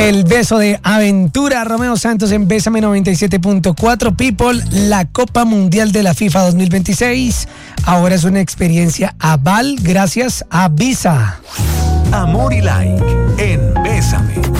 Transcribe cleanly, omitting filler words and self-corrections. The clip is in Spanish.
El beso de aventura, Romeo Santos en Bésame 97.4. People, la Copa Mundial de la FIFA 2026 ahora es una experiencia aval gracias a Visa. Amor y like en Bésame.